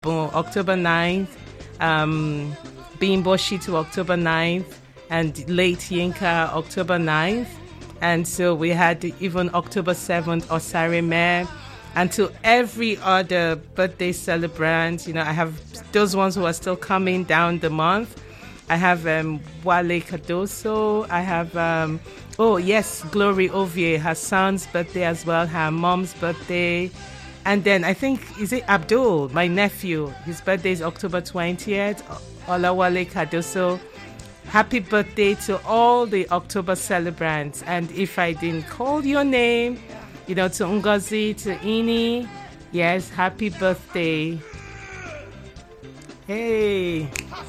October 9th, Bimbo Shitu October 9th, and late Yinka October 9th. And so we had even October 7th, Osare Mare. And to every other birthday celebrant, I have those ones who are still coming down the month. I have Wale Cardoso. I have, Glory Ovie, her son's birthday as well, her mom's birthday. And then I think, is it Abdul, my nephew? His birthday is October 20th. Olawale Cardoso. Happy birthday to all the October celebrants. And if I didn't call your name, to Ngozi, to Ini, yes, happy birthday. Hey.